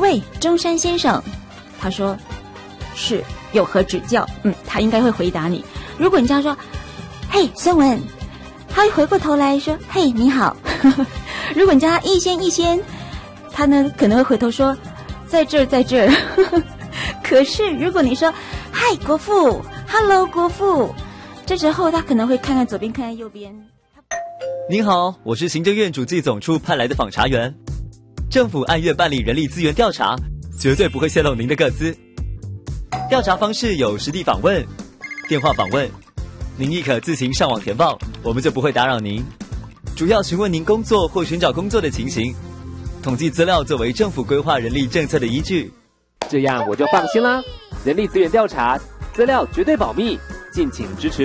喂，中山先生。他说是，有何指教？他应该会回答你。如果你这样说，嘿，孙文，他会回过头来说，嘿，你好。如果你叫他逸仙，他呢可能会回头说，在这儿。可是如果你说，嗨，国父 ，Hello， 国父，这时候他可能会看看左边，看看右边。 您好，我是行政院主计总处派来的访查员。政府按月办理人力资源调查，绝对不会泄露您的个资。调查方式有实地访问、电话访问，您亦可自行上网填报，我们就不会打扰您。主要询问您工作或寻找工作的情形，统计资料作为政府规划人力政策的依据。 这样我就放心啦。人力资源调查资料绝对保密，敬请支持。